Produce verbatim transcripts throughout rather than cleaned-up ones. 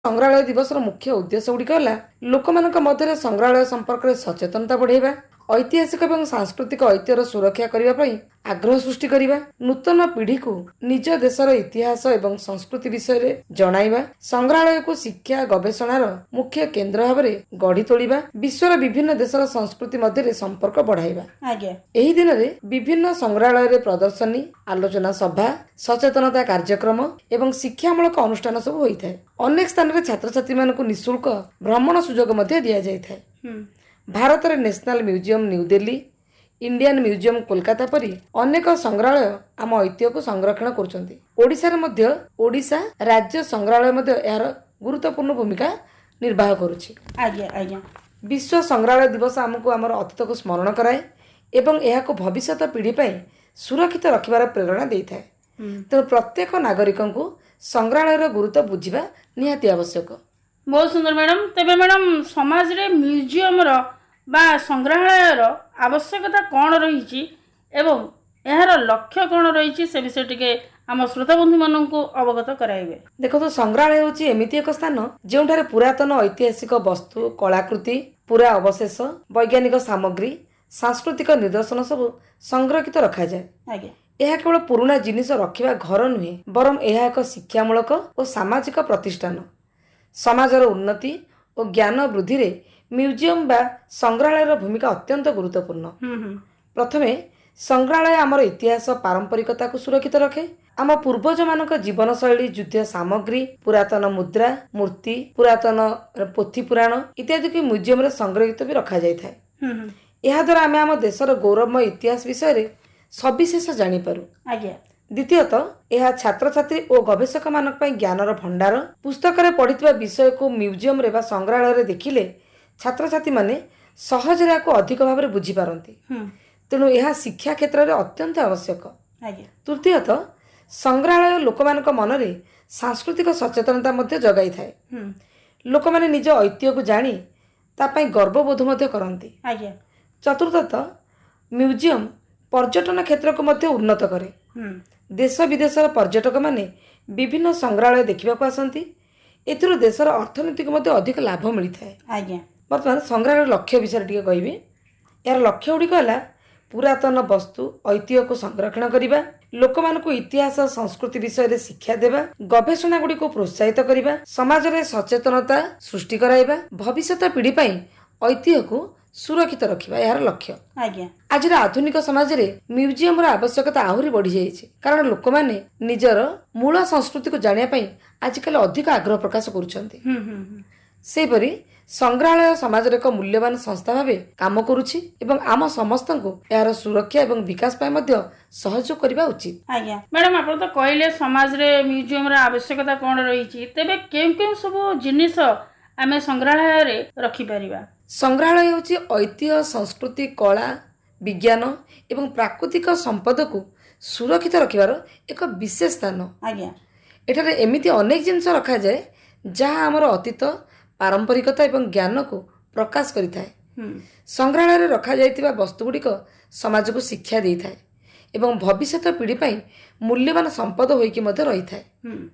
संग्रहालय दिवस मुख्य उद्देश्य गुड़िक है लोक मध्य संग्रहालय संपर्क में सचेतनता बढ़ाइबा, ऐतिहासिक और सांस्कृतिक ऐतिह्यर सुरक्षा करने आग्रह सृष्टि करने, नूतन पीढ़ी को निज देशर इतिहास और संस्कृति विषय जणाइबा, संग्रहालय को शिक्षा गवेषणार मुख्य केन्द्र भाव में गढ़ी तोलिबा, विश्वर विभिन्न देशर संस्कृति मध्य संपर्क बढ़ाइबा। एही दिन में विभिन्न संग्रहालय प्रदर्शनी, आलोचना सभा, सचेतनता कार्यक्रम एवं शिक्षामूलक अनुष्ठान सब होता है। अनेक स्थान में छात्र छात्री मानक निःशुल्क भ्रमण सुजोग मध्य दिया जाए। भारत रे national museum new Delhi, Indian museum Kolkata परी अनेक संग्रहालय आम ऐतिह्य को संरक्षण करुछन्ति। ओडिशा रे मध्य ओडिशा राज्य संग्रहालय मध्य यार गुरुत्वपूर्ण भूमिका निर्वाह करुछि। आज्ञा आज्ञा विश्व संग्रहालय दिवस आमको आमर अतीत को स्मरण कराए एवं एहाको भविष्यत पीढ़ी पई सुरक्षित रखिबार प्रेरणा देइथाय। तो प्रत्येक नागरिक को संग्रहालय गुरुत्व बुझिबा निहाती आवश्यक। बहुत सुंदर मैडम। तेबे मैडम समाज रे म्यूजियम रो बा संग्रहालय रो आवश्यकता कौन रही एवं यार लक्ष्य कौन रही से विषय टिके आम श्रोता बंधु मान को अवगत कराइबे। देखो तो संग्रहालय होची एमिति एक स्थान जोठारे पुरातन ऐतिहासिक वस्तु, कलाकृति, पूरा अवशेष, वैज्ञानिक सामग्री, सांस्कृतिक निदर्शन सब संरक्षित रखा जाए। आज्ञा यह केवल पुराना जिनिस रखिबा घर नुहे बरं यह एक शिक्षामूलक और सामाजिक प्रतिष्ठान। समाजर उन्नति और ज्ञान वृद्धि रे म्यूजियम बा संग्रहालय भूमिका अत्यंत गुरुत्वपूर्ण। प्रथमे संग्रहालय आमर इतिहास पारंपरिकता को सुरक्षित रखे। आम पूर्वज मानक जीवन शैली, युद्ध सामग्री, पुरातन मुद्रा, मूर्ति, पुरातन पोथी पुराण इत्यादि को म्यूजियम रे संग्रहित भी रखा जाय थाए। यह द्वारा आम आम देशर गौरवमय इतिहास विषय रे सविशेष जानी पारू। आज्ञा द्वितीयतः यह छात्र छात्री और गवेषक मानक पई ज्ञानर भंडार। पुस्तक रे पढ़िथिबा विषय को म्यूजियम रे बा संग्रहालय रे देखिले छात्र छात्री माने सहज रे को अधिक भाव में बुझी पारंती। तेणु यह शिक्षा क्षेत्र में अत्यंत आवश्यक। तृतीयतः संग्रहालय लोक मानक मन रे सांस्कृतिक सचेतनता मध्य जगाई थाए। लोक माने निज ऐतिह्य को जानी तापाई गर्वबोध मध्य करंती। चतुर्थतः म्यूजियम पर्यटन क्षेत्र को मध्य उन्नत करे। देश विदेशर पर्यटक माने विभिन्न संग्रहालय देखा आसती। एथिरो देशर अर्थनीति को मध्य अधिक लाभ मिलता है। बर्तमान संग्रहालय लक्ष्य विषय टिके कहबी। यार लक्ष्य गुड़िक है पुरातन वस्तु ऐतिह्य को संरक्षण करने, लोक मानक इतिहास संस्कृति विषय रे शिक्षा देवा, गवेषणा गुड़ी को प्रोत्साहित करने, समाज रे सचेतनता सृष्टि कराइबा, भविष्यत पीढ़ी पई ऐतिह्य को सुरक्षित रखिबा यार लक्ष्य। आज आधुनिक समाज रे म्यूजियम रो आवश्यकता आहुरी बढ़ी जाइए, कारण लोक माने निजर मूल संस्कृति को जानिया पई आजकल अधिक आग्रह प्रकाश करुछन्ति। सेपरी संग्रहालय समाज रे एक मूल्यवान संस्था भावे काम करुछि एवं आम समस्त को यार सुरक्षा एवं विकास पाए मध्य सहयोग करबा उचित। आज्ञा मैडम आपण तो कहले समाज रे म्यूजियम रे आवश्यकता कोन रही, तेबे केम केम सब जिनिस आमे संग्रहालय रे रखि परिबा। संग्रहालय होची ऐतिह्य, संस्कृति, कला, विज्ञान एवं प्राकृतिक संपद को सुरक्षित रखिबार एक विशेष स्थान। आज्ञा एठारे एमिति अनेक जिनिस रखा जाए जहाँ आमर अतीत पारंपरिकता एवं ज्ञान को प्रकाश करिथाए। संग्रहालय रे रखा जाइतिबा वस्तु गुड़िक समाज को शिक्षा देइथाए एवं भविष्यत पीढ़ी पई मूल्यवान संपद होइकि मध्य रहिथाए।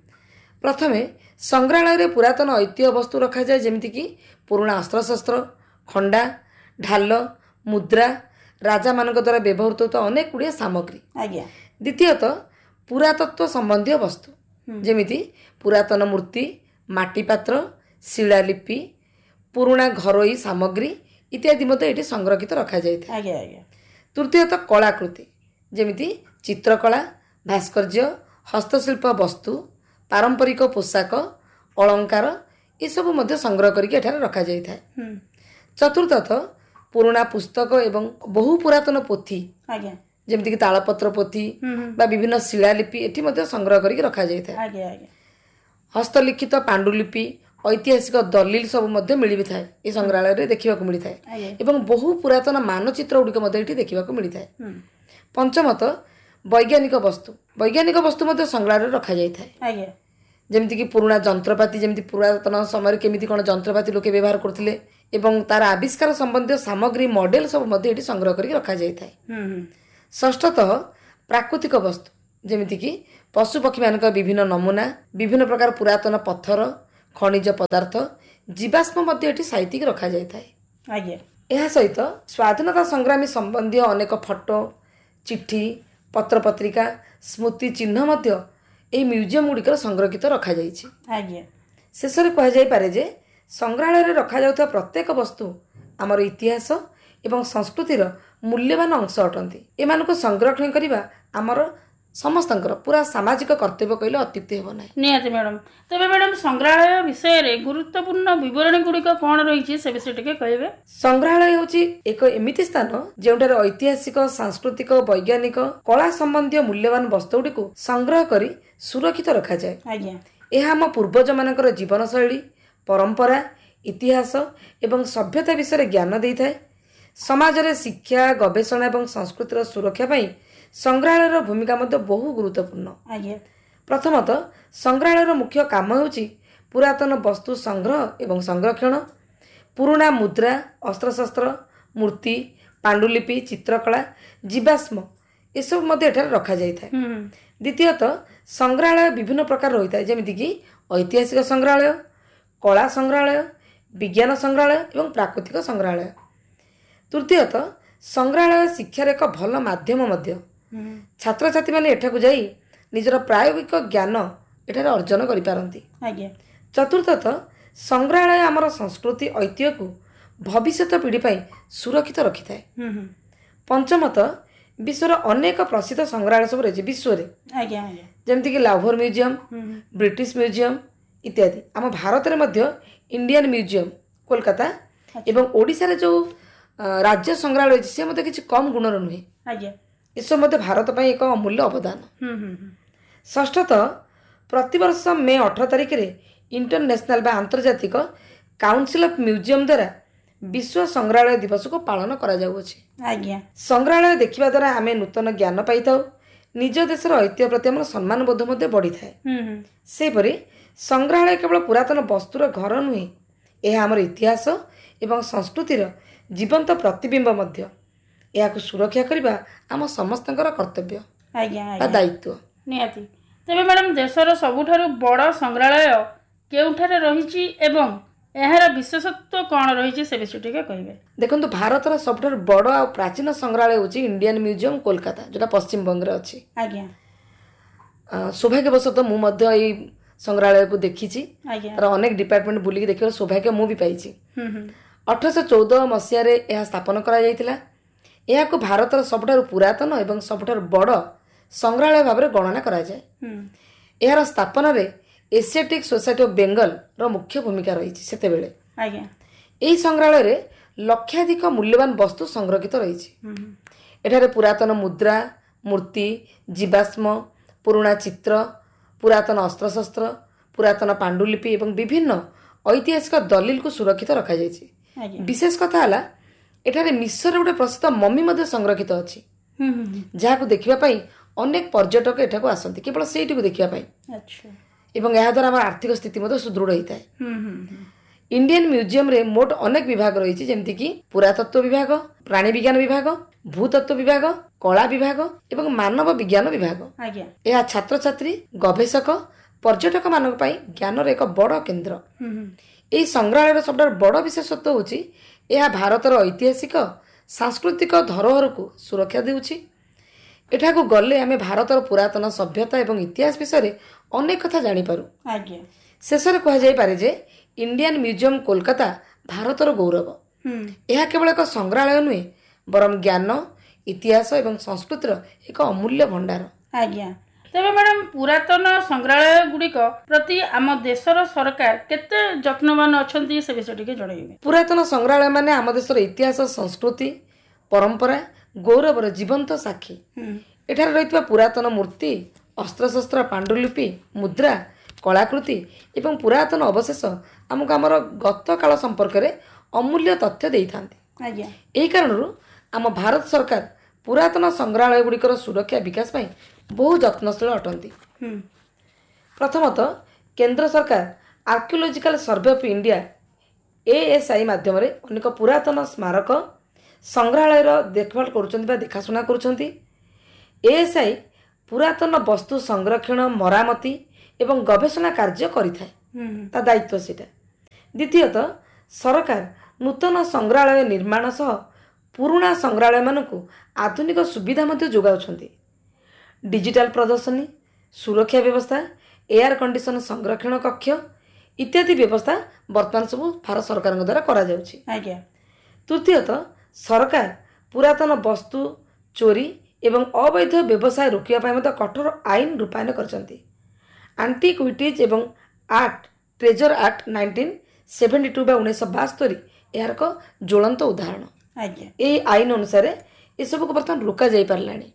प्रथमे संग्रहालय रे पुरातन ऐतिह्य वस्तु रखा जाए, जेमिति कि पुराना अस्त्र शस्त्र, खंडा, ढाल, मुद्रा, राजा मानक द्वारा व्यवहृत होता अनेक गुड़िया सामग्री। द्वितीयतः पुरातत्व संबंधी वस्तु, जेमिति पुरातन मूर्ति, माटी पात्र, शिलालिपि, पुराना घरोई सामग्री इत्यादि मध्य एटी संरक्षित रखा जाए। तृतीयतः कलाकृति, जेमिति चित्रकला, भास्कर्य, हस्तशिल्प वस्तु, पारंपरिक पोशाक, अलंकार ये सब मध्य संग्रह करके एठारे रखा जाए। चतुर्थतः पुराना पुस्तक एवं बहु पुरातन पोथी, जेमिति कि तालपत्र पोथी बा विभिन्न शिलालिपि एठी मध्य संग्रह करके रखा जाए। हस्तलिखित पांडुलिपि, ऐतिहासिक दलिल सब मध्य मिली थाए ये संग्रहालय रे देखिबा को मिली थाए एवं बहु पुरातन मानचित्र गुड़िक मध्य एठी देखिबा को मिली थाए। पंचमतः वैज्ञानिक वस्तु, वैज्ञानिक वस्तु मध्य संग्रहालय रे रखा जाय थाए, जेमिति कि पुराना जंत्रपाति, जेमिति पुरातन समय केमिति कोन जंत्रपाति लोके व्यवहार करथिले एवं तार आविष्कार संबंधी सामग्री मॉडल सब मध्य एठी संग्रह करके रखा जाय थाए। षष्ठतः प्राकृतिक वस्तु, जेमिति कि पशु पक्षी मानक विभिन्न नमूना, विभिन्न प्रकार पुरातन पत्थर, ଖଣିଜ ପଦାର୍ଥ जीवाश्म मध्य एठी साइतिक रखा जाय थाए। आज्ञा एहा सहित स्वाधीनता संग्रामी संबंधी अनेक फोटो चिट्ठी पत्र पत्रिका स्मृति चिन्ह मध्य एही म्यूजियम गुड़िकर संरक्षित रखा जाइछि। आज्ञा शेष रे कह जाय पारे जे संग्रहालय रे रखा जाउथा प्रत्येक वस्तु आमर इतिहास एवं संस्कृतिर मूल्यवान अंश अटंती। एमानको संरक्षण करिबा आमर समस्तंकर पूरा सामाजिक कर्तव्य कहले अत्युक्ति हेबो नै। निहाती मैडम तबे मैडम संग्रहालय विषय रे गुरुत्वपूर्ण विवरण गुड़िक कौन रही से विषय टिके कहबे। संग्रहालय होची एक एमिति स्थान जेउटार ऐतिहासिक सांस्कृतिक वैज्ञानिक कला संबंधी मूल्यवान वस्तु गुड़िक संग्रह करी सुरक्षित रखा जाए। आज्ञा एहा हम पूर्वज मानकर जीवन शैली परंपरा इतिहास एवं सभ्यता विषय ज्ञान देइथाय। समाज रे शिक्षा गवेषणा एवं संस्कृतिर सुरक्षा पई संग्रहालय भूमिका मध्य बहु गुरुत्वपूर्ण। आज्ञा प्रथमतः संग्रहालय मुख्य काम होची पुरातन वस्तु संग्रह एवं संरक्षण पुराना मुद्रा अस्त्रशस्त्र मूर्ति पांडुलिपि चित्रकला जीवाश्म एसब मध्य एठारे रखा जाय थाए। द्वितीयतः संग्रहालय विभिन्न प्रकार रही था जेमिति कि ऐतिहासिक संग्रहालय कला संग्रहालय विज्ञान संग्रहालय एवं प्राकृतिक संग्रहालय। तृतीयतः संग्रहालय शिक्षार एक भल माध्यम मध्य छात्र छात्री माने एठाकु जाई निजर प्रायोगिक ज्ञान एठारे अर्जन करि पारंती। आज्ञा चतुर्थतः संग्रहालय आमर संस्कृति ऐतिह्य को भविष्य पीढ़ी पई सुरक्षित रखि थाए। पंचमतः विश्वर अनेक प्रसिद्ध संग्रहालय सब रही विश्व रे। आज्ञा आज्ञा जेमति कि लाहौर म्यूजियम ब्रिटिश म्यूजियम इत्यादि आम भारत रे मध्य इंडियन म्यूजियम कोलकाता एवं ओडिसा रे जो राज्य संग्रहालय रही से मध्य किछि कम गुणर नुहे। आज्ञा इसब मध्य भारत पई एक अमूल्य अवदान। षष्ठतः प्रतिवर्ष मे अठारह तारिख रे इंटरनेशनल बा आंतर्जातिक काउंसिल ऑफ म्यूजियम द्वारा विश्व संग्रहालय दिवस को पालन करा जाउछि। आज्ञा संग्रहालय देखिबा द्वारा आमे नूतन ज्ञान पाइथाउ निज देशर ऐतिह्य प्रति हमर सम्मान बोध मध्य बढ़ी थाए। सेपरि संग्रहालय केवल पुरातन वस्तुर घर नुहे यह हमर इतिहास एवं संस्कृतिर जीवंत प्रतिबिंब मध्य याको सुरक्षा करबा आम समस्तंकर कर्तव्य आज्ञा दायित्व। निहाती तेबे मैडम देशर सबुठारु बड़ संग्रहालय केउठारे रहिछि एवं एहार विशेषत्व कौन रही से विषय टिके कहबे। देखंतु भारतर सबठारु बड़ आ प्राचीन संग्रहालय होछि इंडियन म्यूजियम कोलकाता जोटा पश्चिम बंग रे अछि। आज्ञा सौभाग्यवशतः मु मध्य एई संग्रहालय को देखिछि। आज्ञा तार अनेक डिपार्टमेंट बुलिक देखिबार सौभाग्य मु भी पाइछि। अठारह चौदह मसीह रे यह स्थापन करा जायतिला। यहाको भारतर सबठारु पुरातन एवं सबठारु बड़ संग्रहालय भाव में गणना करा जाय। यार स्थापन रे एशियाटिक सोसाइटी ऑफ बेंगल रो मुख्य भूमिका रही सेतेबेले। आज्ञा एही संग्रहालय रे लक्षाधिक मूल्यवान वस्तु संरक्षित रही। एठारे पुरातन मुद्रा मूर्ति जीवाश्म पुराना चित्र पुरातन अस्त्रशस्त्र पुरातन पांडुलिपि एवं विभिन्न ऐतिहासिक दलिल को सुरक्षित रखा जायछि। विशेष कथा हला एठारे मिस्र गोटे प्रसिद्ध मम्मी मध्य संरक्षित अछि जहाको देखिबा पई अनेक पर्यटक एठाको आसंती केवल सेठी को देखिबा पई। अच्छा एवं यह द्वारा हमर आर्थिक स्थिति मध्य सुदृढ़ होता है। इंडियन म्यूजियम रे मोट अनेक विभाग रही जेमति कि पुरातत्व विभाग प्राणी विज्ञान विभाग भूतत्व विभाग कला विभाग एवं मानव विज्ञान विभाग। आज्ञा यह छात्र छात्री गवेषक पर्यटक मानक पई ज्ञान रे एक बड़ केंद्र। एही संग्रहालय सबटा बड़ विशेषत्व होची यह भारतर ऐतिहासिक सांस्कृतिक धरोहर को सुरक्षा देउछि। एठाको गले आमे भारतर पुरातन सभ्यता एवं इतिहास विषय अनेक कथा जानी पारू। आज्ञा शेष रे कह जाय पारे जे इंडियन म्यूजियम कोलकाता भारतर गौरव। यह केवल एक संग्रहालय नुहे बरम ज्ञान इतिहास एवं संस्कृतिर एक अमूल्य भंडार। आज्ञा तेबे मैडम पुरातन संग्रहालय गुड़िक प्रति आम देशर सरकार केते जत्नवान अछंती से विषय टिके जणाइबे। पुरातन संग्रहालय माने आम देशर इतिहास संस्कृति परंपरा गौरवर जीवंत साक्षी। एठारे रहितबा पुरातन मूर्ति अस्त्रशस्त्र पांडुलिपि मुद्रा कलाकृति एवं पुरातन अवशेष आमको आमर गत काल संपर्क में अमूल्य तथ्य देई थांती। आज्ञा एही कारणरू आम भारत सरकार पुरातन संग्रहालय गुड़िकर सुरक्षा विकास पई बहु यत्नशील अटंती। प्रथमतः केंद्र सरकार archaeological survey of India ASI माध्यम रे अनेक पुरातन स्मारक संग्रहालय देखभाल करुछंती बा देखाशुना करुछंती। एएसआई पुरातन वस्तु संरक्षण मरामती एवं गवेषणा कार्य करिथाए। ତା ଦାୟିତ୍ୱ ସେଇଟା। ଦ୍ୱିତୀୟତଃ ସରକାର ନୂତନ ସଂଗ୍ରହାଳୟ ନିର୍ମାଣ ସହ ପୁରୁଣା ସଂଗ୍ରହାଳୟମାନଙ୍କୁ ଆଧୁନିକ ସୁବିଧା ମଧ୍ୟ ଯୋଗାଉଛନ୍ତି। ଡିଜିଟାଲ ପ୍ରଦର୍ଶନୀ, ସୁରକ୍ଷା ବ୍ୟବସ୍ଥା, ଏୟାର କଣ୍ଡିସନ ସଂରକ୍ଷଣ କକ୍ଷ ଇତ୍ୟାଦି ବ୍ୟବସ୍ଥା ବର୍ତ୍ତମାନ ସବୁ ଭାରତ ସରକାରଙ୍କ ଦ୍ୱାରା କରାଯାଉଛି। ଆଜ୍ଞା। ତୃତୀୟତଃ ସରକାର ପୁରାତନ ବସ୍ତୁ ଚୋରି ଏବଂ ଅବୈଧ ବ୍ୟବସାୟ ରୋକିବା ପାଇଁ ମଧ୍ୟ କଠୋର ଆଇନ ରୂପାୟନ କରିଛନ୍ତି। ଆଣ୍ଟିକ୍ୱିଟିଜ୍ ଏବଂ act treasure act nineteen seventy two ବା ଉଣେଇଶହ ବାସ୍ତୋରି ଏହାର ଏକ ଜ୍ୱଳନ୍ତ ଉଦାହରଣ। ଆଜ୍ଞା। ଏହି ଆଇନ ଅନୁସାରେ ଏସବୁକୁ ବର୍ତ୍ତମାନ ରୋକାଯାଇ ପାରିଲାଣି।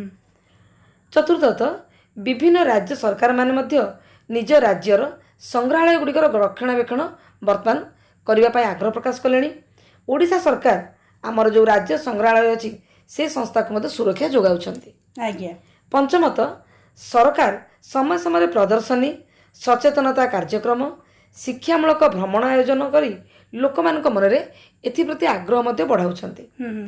ଚତୁର୍ଥତଃ ବିଭିନ୍ନ ରାଜ୍ୟ ସରକାରମାନେ ମଧ୍ୟ ନିଜ ରାଜ୍ୟର ସଂଗ୍ରହାଳୟ ଗୁଡ଼ିକର ରକ୍ଷଣାବେକ୍ଷଣ ବର୍ତ୍ତମାନ କରିବା ପାଇଁ ଆଗ୍ରହ ପ୍ରକାଶ କଲେଣି। ଓଡ଼ିଶା ସରକାର ଆମର ଯେଉଁ ରାଜ୍ୟ ସଂଗ୍ରହାଳୟ ଅଛି ସେ ସଂସ୍ଥାକୁ ମଧ୍ୟ ସୁରକ୍ଷା ଯୋଗାଉଛନ୍ତି। ଆଜ୍ଞା। ପଞ୍ଚମତଃ ସରକାର ସମୟ ସମୟରେ ପ୍ରଦର୍ଶନୀ, ସଚେତନତା କାର୍ଯ୍ୟକ୍ରମ, ଶିକ୍ଷାମୂଳକ ଭ୍ରମଣ ଆୟୋଜନ କରି ଲୋକମାନଙ୍କ ମନରେ ଏଥିପ୍ରତି ଆଗ୍ରହ ମଧ୍ୟ ବଢ଼ାଉଛନ୍ତି।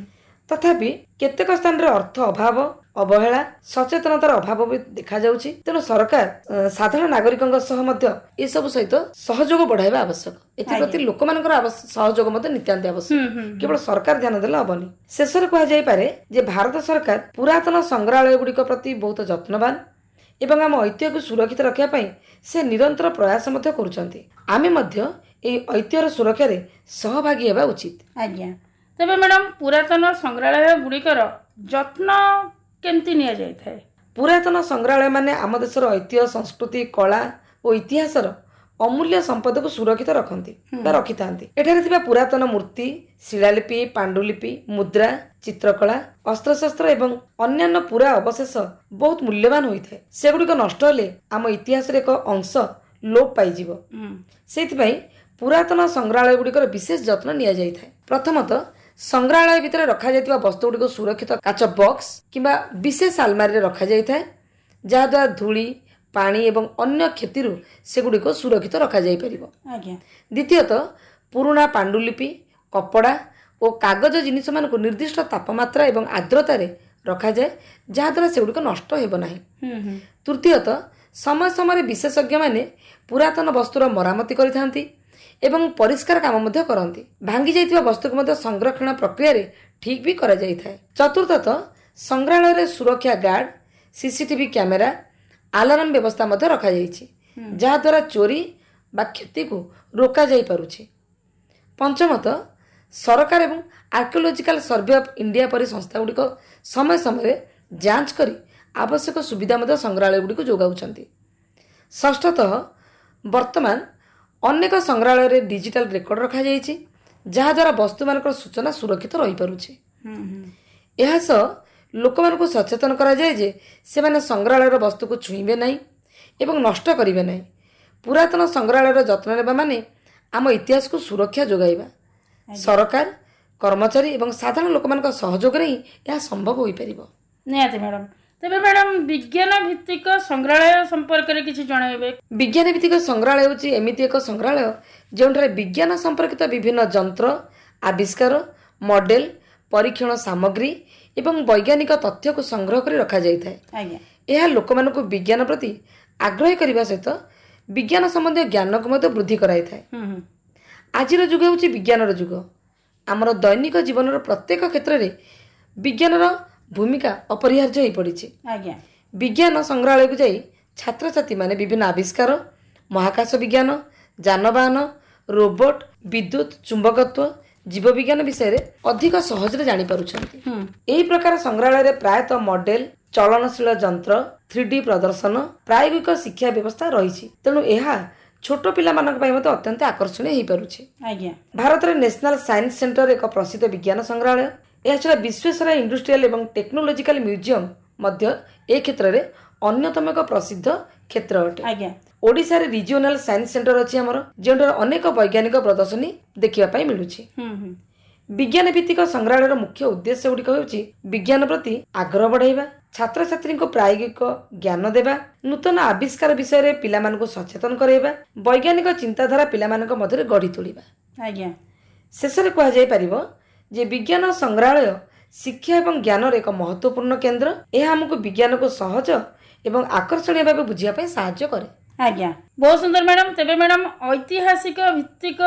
ତଥାପି କେତେକ ସ୍ଥାନରେ ଅର୍ଥ ଅଭାବ, ଅବହେଳା, ସଚେତନତାର ଅଭାବ ବି ଦେଖାଯାଉଛି। ତେଣୁ ସରକାର ସାଧାରଣ ନାଗରିକଙ୍କ ସହ ମଧ୍ୟ ଏସବୁ ସହିତ ସହଯୋଗ ବଢ଼ାଇବା ଆବଶ୍ୟକ। ଏଥିପ୍ରତି ଲୋକମାନଙ୍କର ସହଯୋଗ ମଧ୍ୟ ନିତ୍ୟାନ୍ତ ଆବଶ୍ୟକ। କେବଳ ସରକାର ଧ୍ୟାନ ଦେଲେ ହବନି। ଶେଷରେ କୁହାଯାଇପାରେ ଯେ ଭାରତ ସରକାର ପୁରାତନ ସଂଗ୍ରହାଳୟ ଗୁଡ଼ିକ ପ୍ରତି ବହୁତ ଯତ୍ନବାନ ଏବଂ ଆମ ଐତିହ୍ୟକୁ ସୁରକ୍ଷିତ ରଖିବା ପାଇଁ ସେ ନିରନ୍ତର ପ୍ରୟାସ ମଧ୍ୟ କରୁଛନ୍ତି। ଆମେ ମଧ୍ୟ ଏହି ଐତିହ୍ୟର ସୁରକ୍ଷାରେ ସହଭାଗୀ ହେବା ଉଚିତ। ଆଜ୍ଞା। ତେବେ ମ୍ୟାଡ଼ାମ ପୁରାତନ ସଂଗ୍ରହାଳୟ ଗୁଡ଼ିକର ଯତ୍ନ କେମିତି ନିଆଯାଇଥାଏ? ପୁରାତନ ସଂଗ୍ରହାଳୟ ମାନେ ଆମ ଦେଶର ଐତିହ୍ୟ, ସଂସ୍କୃତି, କଳା ଓ ଇତିହାସର ଅମୂଲ୍ୟ ସମ୍ପଦକୁ ସୁରକ୍ଷିତ ରଖନ୍ତି ବା ରଖିଥାନ୍ତି। ଏଠାରେ ଥିବା ପୁରାତନ ମୂର୍ତ୍ତି, ଶିଳାଲିପି, ପାଣ୍ଡୁଲିପି, ମୁଦ୍ରା, ଚିତ୍ରକଳା, ଅସ୍ତ୍ରଶସ୍ତ୍ର ଏବଂ ଅନ୍ୟାନ୍ୟ ପୁରା ଅବଶେଷ ବହୁତ ମୂଲ୍ୟବାନ ହୋଇଥାଏ। ସେଗୁଡ଼ିକ ନଷ୍ଟ ହେଲେ ଆମ ଇତିହାସର ଏକ ଅଂଶ ଲୋପ ପାଇଯିବ। ସେଇଥିପାଇଁ ପୁରାତନ ସଂଗ୍ରହାଳୟ ଗୁଡ଼ିକର ବିଶେଷ ଯତ୍ନ ନିଆଯାଇଥାଏ। ପ୍ରଥମତଃ ସଂଗ୍ରହାଳୟ ଭିତରେ ରଖାଯାଇଥିବା ବସ୍ତୁଗୁଡ଼ିକ ସୁରକ୍ଷିତ କାଚ ବକ୍ସ କିମ୍ବା ବିଶେଷ ଆଲମାରୀରେ ରଖାଯାଇଥାଏ, ଯାହାଦ୍ୱାରା ଧୂଳି, ପାଣି ଏବଂ ଅନ୍ୟ କ୍ଷତିରୁ ସେଗୁଡ଼ିକ ସୁରକ୍ଷିତ ରଖାଯାଇପାରିବ। ଦ୍ୱିତୀୟତଃ ପୁରୁଣା ପାଣ୍ଡୁଲିପି, କପଡ଼ା ଓ କାଗଜ ଜିନିଷମାନଙ୍କୁ ନିର୍ଦ୍ଦିଷ୍ଟ ତାପମାତ୍ରା ଏବଂ ଆର୍ଦ୍ରତାରେ ରଖାଯାଏ, ଯାହାଦ୍ୱାରା ସେଗୁଡ଼ିକ ନଷ୍ଟ ହେବ ନାହିଁ। ତୃତୀୟତଃ ସମୟ ସମୟରେ ବିଶେଷଜ୍ଞମାନେ ପୁରାତନ ବସ୍ତୁର ମରାମତି କରିଥାନ୍ତି ଏବଂ ପରିଷ୍କାର କାମ ମଧ୍ୟ କରନ୍ତି। ଭାଙ୍ଗି ଯାଇଥିବା ବସ୍ତୁକୁ ମଧ୍ୟ ସଂରକ୍ଷଣ ପ୍ରକ୍ରିୟାରେ ଠିକ୍ ବି କରାଯାଇଥାଏ। ଚତୁର୍ଥତଃ ସଂଗ୍ରହାଳୟରେ ସୁରକ୍ଷା ଗାର୍ଡ, ସିସିଟିଭି କ୍ୟାମେରା, ଆଲାର୍ମ ବ୍ୟବସ୍ଥା ମଧ୍ୟ ରଖାଯାଇଛି, ଯାହାଦ୍ୱାରା ଚୋରି ବା କ୍ଷତିକୁ ରୋକାଯାଇପାରୁଛି। ପଞ୍ଚମତଃ ସରକାର ଏବଂ ଆର୍କିଓଲୋଜିକାଲ ସର୍ଭେ ଅଫ୍ ଇଣ୍ଡିଆ ପରି ସଂସ୍ଥାଗୁଡ଼ିକ ସମୟ ସମୟରେ ଯାଞ୍ଚ କରି ଆବଶ୍ୟକ ସୁବିଧା ମଧ୍ୟ ସଂଗ୍ରହାଳୟ ଗୁଡ଼ିକୁ ଯୋଗାଉଛନ୍ତି। ଷଷ୍ଠତଃ ବର୍ତ୍ତମାନ ଅନେକ ସଂଗ୍ରହାଳୟରେ ଡିଜିଟାଲ ରେକର୍ଡ ରଖାଯାଇଛି, ଯାହାଦ୍ୱାରା ବସ୍ତୁମାନଙ୍କର ସୂଚନା ସୁରକ୍ଷିତ ରହିପାରୁଛି। ଏହା ସହ ଲୋକମାନଙ୍କୁ ସଚେତନ କରାଯାଏ ଯେ ସେମାନେ ସଂଗ୍ରହାଳୟର ବସ୍ତୁକୁ ଛୁଇଁବେ ନାହିଁ ଏବଂ ନଷ୍ଟ କରିବେ ନାହିଁ। ପୁରାତନ ସଂଗ୍ରହାଳୟର ଯତ୍ନ ନେବା ମାନେ ଆମ ଇତିହାସକୁ ସୁରକ୍ଷା ଯୋଗାଇବା। ସରକାର, କର୍ମଚାରୀ ଏବଂ ସାଧାରଣ ଲୋକମାନଙ୍କ ସହଯୋଗରେ ହିଁ ଏହା ସମ୍ଭବ ହୋଇପାରିବ। ନିହାତି ମ୍ୟାଡ଼ାମ। ତେବେ ମ୍ୟାଡ଼ାମ ବିଜ୍ଞାନ ଭିତ୍ତିକ ସଂଗ୍ରହାଳୟ ସମ୍ପର୍କରେ କିଛି ଜଣାଇବେ? ବିଜ୍ଞାନ ଭିତ୍ତିକ ସଂଗ୍ରହାଳୟ ହେଉଛି ଏମିତି ଏକ ସଂଗ୍ରହାଳୟ ଯେଉଁଠାରେ ବିଜ୍ଞାନ ସମ୍ପର୍କିତ ବିଭିନ୍ନ ଯନ୍ତ୍ର, ଆବିଷ୍କାର, ମଡେଲ, ପରୀକ୍ଷଣ ସାମଗ୍ରୀ ଏବଂ ବୈଜ୍ଞାନିକ ତଥ୍ୟକୁ ସଂଗ୍ରହ କରି ରଖାଯାଇଥାଏ। ଏହା ଲୋକମାନଙ୍କୁ ବିଜ୍ଞାନ ପ୍ରତି ଆଗ୍ରହୀ କରିବା ସହିତ ବିଜ୍ଞାନ ସମ୍ବନ୍ଧୀୟ ଜ୍ଞାନକୁ ମଧ୍ୟ ବୃଦ୍ଧି କରାଇଥାଏ। ଆଜିର ଯୁଗ ହେଉଛି ବିଜ୍ଞାନର ଯୁଗ। ଆମର ଦୈନିକ ଜୀବନର ପ୍ରତ୍ୟେକ କ୍ଷେତ୍ରରେ ବିଜ୍ଞାନର ଭୂମିକା ଅପରିହାର୍ଯ୍ୟ ହୋଇପଡ଼ିଛି। ବିଜ୍ଞାନ ସଂଗ୍ରହାଳୟକୁ ଯାଇ ଛାତ୍ରଛାତ୍ରୀମାନେ ବିଭିନ୍ନ ଆବିଷ୍କାର, ମହାକାଶ ବିଜ୍ଞାନ, ଯାନବାହନ, ରୋବୋଟ, ବିଦ୍ୟୁତ୍, ଚୁମ୍ବକତ୍ୱ, ଜୀବବିଜ୍ଞାନ ବିଷୟରେ ଅଧିକ ସହଜରେ ଜାଣିପାରୁଛନ୍ତି। ଏହି ପ୍ରକାର ସଂଗ୍ରହାଳୟରେ ପ୍ରାୟତଃ ମଡେଲ, ଚଳନଶୀଳ ଯନ୍ତ୍ର, ଥ୍ରୀ ଡି ପ୍ରଦର୍ଶନ, ପ୍ରାୟୋଗିକ ଶିକ୍ଷା ବ୍ୟବସ୍ଥା ରହିଛି। ତେଣୁ ଏହା ଛୋଟ ପିଲାମାନଙ୍କ ପାଇଁ ମଧ୍ୟ ଅତ୍ୟନ୍ତ ଆକର୍ଷଣୀୟ ହୋଇପାରୁଛି। ଭାରତରେ ନ୍ୟାସନାଲ ସାଇନ୍ସ ସେଣ୍ଟର ଏକ ପ୍ରସିଦ୍ଧ ବିଜ୍ଞାନ ସଂଗ୍ରହାଳୟ। ଏହାଛଡ଼ା ବିଶ୍ୱେଶ୍ୱର ଇଣ୍ଡଷ୍ଟ୍ରିଆଲ ଏବଂ ଟେକ୍ନୋଲୋଜିକାଲ ମ୍ୟୁଜିୟମ ମଧ୍ୟ ଏ କ୍ଷେତ୍ରରେ ଅନ୍ୟତମ ଏକ ପ୍ରସିଦ୍ଧ କ୍ଷେତ୍ର ଅଟେ। ଓଡ଼ିଶାରେ ରିଜିଓନାଲ ସାଇନ୍ସ ସେଣ୍ଟର ଅଛି ଆମର, ଯେଉଁଠାରେ ଅନେକ ବୈଜ୍ଞାନିକ ପ୍ରଦର୍ଶନୀ ଦେଖିବା ପାଇଁ ମିଳୁଛି। ବିଜ୍ଞାନ ଭିତ୍ତିକ ସଂଗ୍ରହାଳୟର ମୁଖ୍ୟ ଉଦ୍ଦେଶ୍ୟ ଗୁଡ଼ିକ ହେଉଛି ବିଜ୍ଞାନ ପ୍ରତି ଆଗ୍ରହ ବଢ଼ାଇବା, ଛାତ୍ରଛାତ୍ରୀଙ୍କୁ ପ୍ରାୟୋଗିକ ଜ୍ଞାନ ଦେବା, ନୂତନ ଆବିଷ୍କାର ବିଷୟରେ ପିଲାମାନଙ୍କୁ ସଚେତନ କରାଇବା, ବୈଜ୍ଞାନିକ ଚିନ୍ତାଧାରା ପିଲାମାନଙ୍କ ମଧ୍ୟରେ ଗଢ଼ି ତୋଳିବା। ଶେଷରେ କୁହାଯାଇପାରିବ ଯେ ବିଜ୍ଞାନ ସଂଗ୍ରହାଳୟ ଶିକ୍ଷା ଏବଂ ଜ୍ଞାନର ଏକ ମହତ୍ୱପୂର୍ଣ୍ଣ କେନ୍ଦ୍ର। ଏହା ଆମକୁ ବିଜ୍ଞାନକୁ ସହଜ ଏବଂ ଆକର୍ଷଣୀୟ ଭାବେ ବୁଝିବା ପାଇଁ ସାହାଯ୍ୟ କରେ। ଆଜ୍ଞା, ବହୁତ ସୁନ୍ଦର ମ୍ୟାଡ଼ାମ। ତେବେ ମ୍ୟାଡ଼ାମ ଐତିହାସିକ ଭିତ୍ତିକ